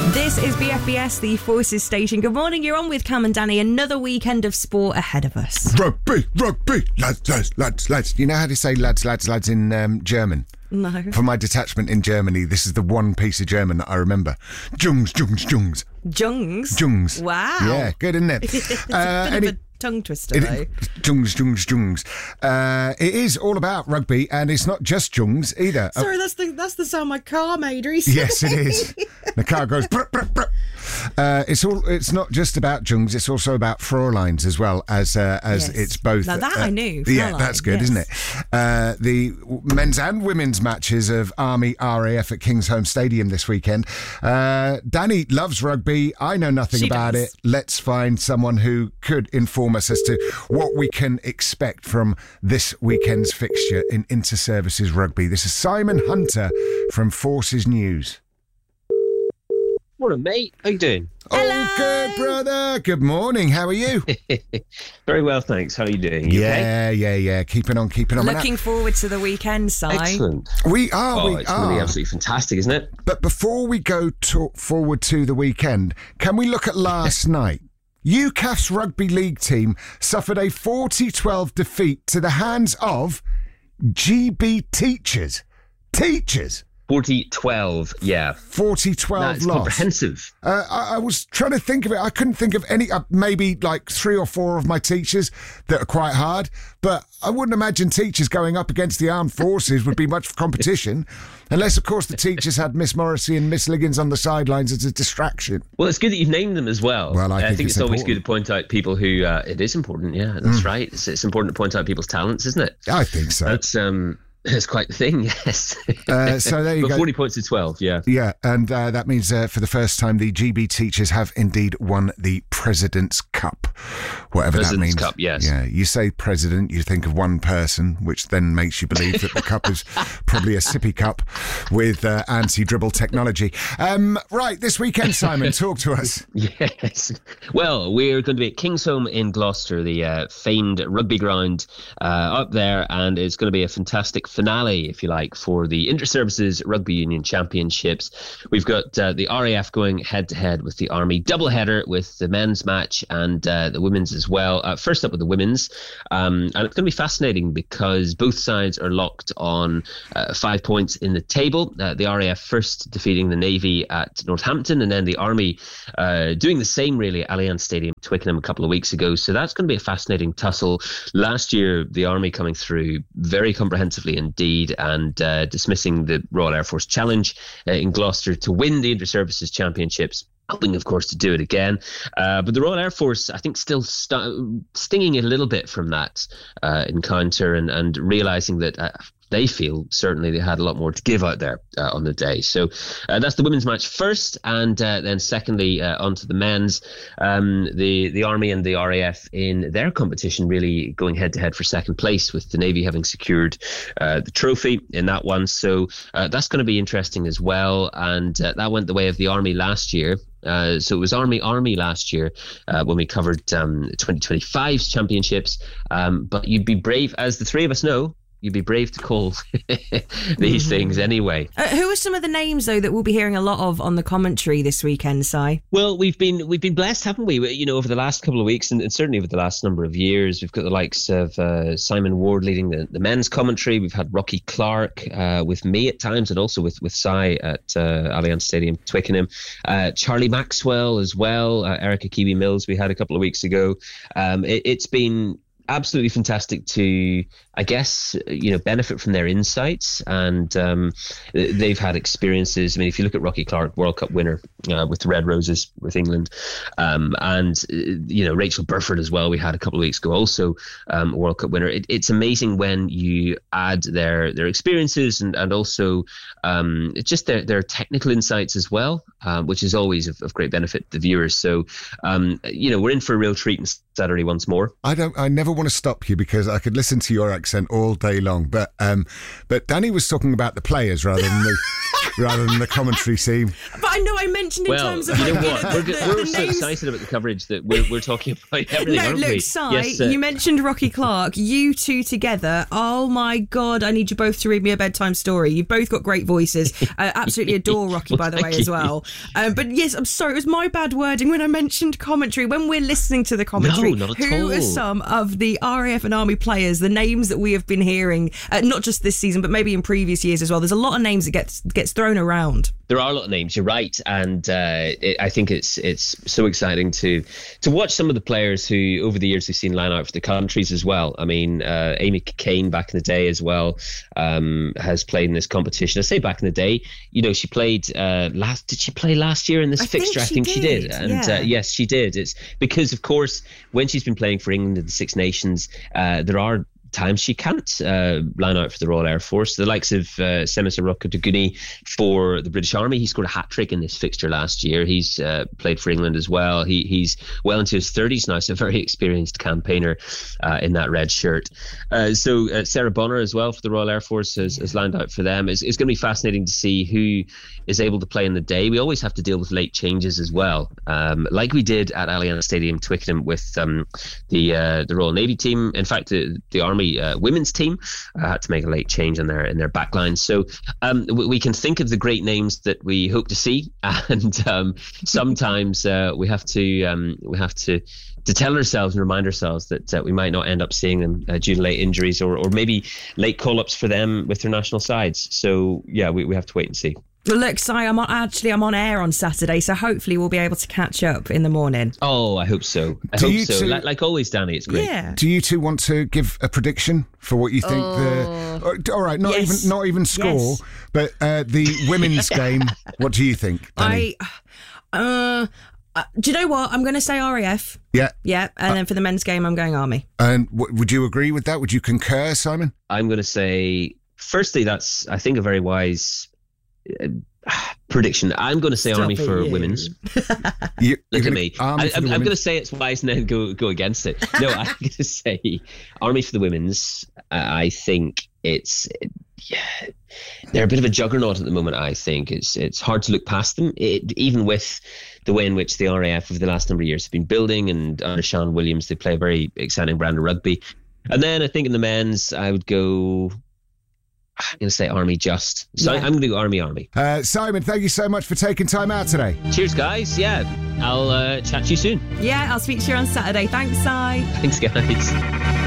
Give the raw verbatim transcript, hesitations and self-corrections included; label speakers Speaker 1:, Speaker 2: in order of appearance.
Speaker 1: This is B F B S, the Forces Station. Good morning, you're on with Cam and Danny. Another weekend of sport ahead of us.
Speaker 2: Rugby, rugby, lads, lads, lads, lads. You know how to say lads, lads, lads in um, German?
Speaker 1: No.
Speaker 2: For my detachment in Germany, this is the one piece of German that I remember. Jungs, jungs, jungs.
Speaker 1: Jungs?
Speaker 2: Jungs.
Speaker 1: Wow.
Speaker 2: Yeah, good, isn't it?
Speaker 1: It's
Speaker 2: uh,
Speaker 1: a bit
Speaker 2: any-
Speaker 1: of a tongue twister,
Speaker 2: It,
Speaker 1: though.
Speaker 2: jungs, jungs, jungs. Uh, it is all about rugby, and it's not just jungs either.
Speaker 1: Sorry, that's the that's the sound my car made recently.
Speaker 2: Yes, it is. The car goes. Bruh, bruh, bruh. Uh, it's all. It's not just about jungs. It's also about Fräuleins as well as uh, as
Speaker 1: Yes.
Speaker 2: it's both.
Speaker 1: Now that
Speaker 2: uh,
Speaker 1: I knew.
Speaker 2: Yeah,
Speaker 1: Fräulein,
Speaker 2: that's good,
Speaker 1: yes.
Speaker 2: isn't it? Uh, the men's and women's matches of Army R A F at Kingsholm Stadium this weekend. Uh, Danny loves rugby. I know nothing
Speaker 1: She
Speaker 2: about
Speaker 1: does.
Speaker 2: it. Let's find someone who could inform us as to what we can expect from this weekend's fixture in inter-services rugby. This is Simon Hunter from Forces News.
Speaker 3: Morning, mate. How you doing?
Speaker 2: Oh, good, brother. Good morning. How are you?
Speaker 3: Very well, thanks. How are you doing? You okay?
Speaker 2: Yeah, yeah, yeah. Keeping on, keeping on.
Speaker 1: Looking forward to the weekend, Si.
Speaker 3: Excellent.
Speaker 2: We are,
Speaker 3: Oh,
Speaker 2: we
Speaker 3: it's going to be
Speaker 2: are.
Speaker 3: absolutely fantastic, isn't it?
Speaker 2: But before we go to, forward to the weekend, can we look at last night? U C A F's rugby league team suffered a forty twelve defeat to the hands of G B teachers. Teachers.
Speaker 3: forty twelve, yeah.
Speaker 2: forty twelve
Speaker 3: That's
Speaker 2: loss.
Speaker 3: comprehensive.
Speaker 2: Uh, I, I was trying to think of it. I couldn't think of any, uh, maybe like three or four of my teachers that are quite hard, but I wouldn't imagine teachers going up against the armed forces would be much competition, unless, of course, the teachers had Miss Morrissey and Miss Liggins on the sidelines as a distraction.
Speaker 3: Well, it's good that you've named them as well.
Speaker 2: Well, I
Speaker 3: Uh,
Speaker 2: think
Speaker 3: it's,
Speaker 2: it's
Speaker 3: always
Speaker 2: important.
Speaker 3: good to point out people who... Uh, it is important, yeah, that's right. It's, it's important to point out people's talents, isn't it?
Speaker 2: I think so.
Speaker 3: That's... um. That's quite the thing, yes.
Speaker 2: Uh, so there you
Speaker 3: but
Speaker 2: go.
Speaker 3: forty points to twelve, yeah.
Speaker 2: Yeah, and uh, that means uh, for the first time, the G B teachers have indeed won the President's Cup, whatever that
Speaker 3: President's
Speaker 2: means.
Speaker 3: Cup, yes.
Speaker 2: Yeah, you say president, you think of one person, which then makes you believe that the cup is probably a sippy cup with uh, anti-dribble technology. Um, right, this weekend, Simon, talk to us.
Speaker 3: Yes. Well, we're going to be at Kingsholm in Gloucester, the uh, famed rugby ground uh, up there, and it's going to be a fantastic finale, if you like, for the Inter-Services Rugby Union Championships. We've got uh, the R A F going head-to-head with the Army, doubleheader with the men's match and uh, the women's as well. Uh, first up with the women's, um, and it's going to be fascinating because both sides are locked on uh, five points in the table. Uh, the R A F first defeating the Navy at Northampton, and then the Army uh, doing the same really at Allianz Stadium, Twickenham a couple of weeks ago. So that's going to be a fascinating tussle. Last year, the Army coming through very comprehensively indeed and uh, dismissing the Royal Air Force Challenge uh, in Gloucester to win the Inter-Services Championships. Hoping, of course, to do it again. Uh, but the Royal Air Force, I think, still st- stinging a little bit from that uh, encounter and, and realising that uh, they feel certainly they had a lot more to give out there uh, on the day. So uh, that's the women's match first. And uh, then secondly, uh, on to the men's. Um, the, the Army and the R A F in their competition really going head-to-head for second place, with the Navy having secured uh, the trophy in that one. So uh, that's going to be interesting as well. And uh, that went the way of the Army last year. Uh, so it was Army Army last year uh, when we covered um, twenty twenty-five's championships. Um, but you'd be brave, as the three of us know, you'd be brave to call these
Speaker 1: Mm-hmm.
Speaker 3: things anyway.
Speaker 1: Uh, who are some of the names, though, that we'll be hearing a lot of on the commentary this weekend, Si?
Speaker 3: Well, we've been we've been blessed, haven't we? You know, over the last couple of weeks, and, and certainly over the last number of years, we've got the likes of uh, Simon Ward leading the, the men's commentary. We've had Rocky Clark uh, with me at times, and also with with Si at uh, Allianz Stadium, Twickenham. Uh, Charlie Maxwell as well. Uh, Erica Kiwi Mills we had a couple of weeks ago. Um, it, it's been absolutely fantastic to, I guess, you know, benefit from their insights, and um, they've had experiences. I mean, if you look at Rocky Clark, World Cup winner uh, with the Red Roses with England, um, and uh, you know, Rachel Burford as well. We had a couple of weeks ago, also um, World Cup winner. It, it's amazing when you add their their experiences and and also um, just their their technical insights as well, um, which is always of, of great benefit to the viewers. So um, you know, we're in for a real treat on Saturday once more.
Speaker 2: I don't. I never want to stop you because I could listen to your accent all day long. But um, but Danny was talking about the players rather than the rather than the commentary team.
Speaker 1: But I know I mentioned in
Speaker 3: well,
Speaker 1: terms of
Speaker 3: you know
Speaker 1: like,
Speaker 3: what?
Speaker 1: the,
Speaker 3: We're,
Speaker 1: the,
Speaker 3: we're
Speaker 1: the
Speaker 3: so
Speaker 1: names.
Speaker 3: excited about the coverage that we're, we're talking about everything,
Speaker 1: No,
Speaker 3: aren't
Speaker 1: look,
Speaker 3: we?
Speaker 1: Si,
Speaker 3: Yes, uh,
Speaker 1: you mentioned Rocky Clark. You two together. Oh my God, I need you both to read me a bedtime story. You've both got great voices. I absolutely adore Rocky, by the
Speaker 3: Well,
Speaker 1: way,
Speaker 3: thank
Speaker 1: as
Speaker 3: you.
Speaker 1: well. Um, but yes, I'm sorry, it was my bad wording when I mentioned commentary. When we're listening to the commentary,
Speaker 3: No, not at
Speaker 1: who
Speaker 3: all.
Speaker 1: are some of the R A F and Army players, the names that we have been hearing, uh, not just this season, but maybe in previous years as well? There's a lot of names that gets gets thrown around.
Speaker 3: There are a lot of names. You're right, and uh, it, I think it's it's so exciting to to watch some of the players who over the years we've seen line out for the countries as well. I mean, uh, Amy Kane back in the day as well um, has played in this competition. I say back in the day, you know, she played uh, last. Did she play last year in this
Speaker 1: I think
Speaker 3: fixture?
Speaker 1: she
Speaker 3: I think she
Speaker 1: did,
Speaker 3: did, and
Speaker 1: yeah.
Speaker 3: uh, yes, she did. It's because, of course, when she's been playing for England in the Six Nations, uh, there are times she can't uh, line out for the Royal Air Force. The likes of uh, Semisa Rokoduguni for the British Army. He scored a hat-trick in this fixture last year. He's uh, played for England as well. He He's well into his thirties now, so a very experienced campaigner uh, in that red shirt. Uh, so uh, Sarah Bonner as well for the Royal Air Force has, has lined out for them. It's, it's going to be fascinating to see who is able to play in the day. We always have to deal with late changes as well, um, like we did at Allianz Stadium, Twickenham, with um, the uh, the Royal Navy team. In fact, the, the Army Uh, women's team uh, had to make a late change in their in their back line. So um, we, we can think of the great names that we hope to see, and um, sometimes uh, we have to um, we have to to tell ourselves and remind ourselves that uh, we might not end up seeing them uh, due to late injuries or or maybe late call-ups for them with their national sides. So yeah, we, we have to wait and see.
Speaker 1: Well, look, Si, I'm on, actually I'm on air on Saturday, so hopefully we'll be able to catch up in the morning.
Speaker 3: Oh, I hope so. I
Speaker 2: Do
Speaker 3: hope
Speaker 2: you
Speaker 3: so.
Speaker 2: two-
Speaker 3: Like, like always, Danny, it's great.
Speaker 1: Yeah.
Speaker 2: Do you two want to give a prediction for what you think the? or- All right, not
Speaker 1: Yes.
Speaker 2: even not even score,
Speaker 1: Yes.
Speaker 2: but uh, the women's game. What do you think, Danny?
Speaker 1: I, uh, uh, do you know what? I'm going to say R A F.
Speaker 2: Yeah,
Speaker 1: Yeah, and then for the men's game, I'm going Army.
Speaker 2: and w- would you agree with that? Would you concur, Simon?
Speaker 3: I'm going to say, firstly, that's, I think, a very wise uh, prediction. I'm going to say
Speaker 1: Stop
Speaker 3: Army
Speaker 1: it,
Speaker 3: for
Speaker 1: you.
Speaker 3: women's.
Speaker 2: You,
Speaker 3: Look
Speaker 2: you're
Speaker 3: at
Speaker 2: gonna-
Speaker 3: me.
Speaker 2: Army
Speaker 3: I,
Speaker 2: for
Speaker 3: I'm,
Speaker 2: the
Speaker 3: I'm
Speaker 2: women.
Speaker 3: going to say it's wise and then go go against it. No, I'm going to say Army for the women's. Uh, I think it's yeah, they're a bit of a juggernaut at the moment. I think it's it's hard to look past them, it, even with the way in which the R A F over the last number of years have been building, and under Sean Williams they play a very exciting brand of rugby. And then I think in the men's, I would go. I'm going to say Army just. So
Speaker 1: Yeah.
Speaker 3: I'm going to go Army, Army.
Speaker 2: Uh, Simon, thank you so much for taking time out today.
Speaker 3: Cheers, guys. Yeah, I'll uh, chat to you soon.
Speaker 1: Yeah, I'll speak to you on Saturday. Thanks, Si.
Speaker 3: Thanks, guys.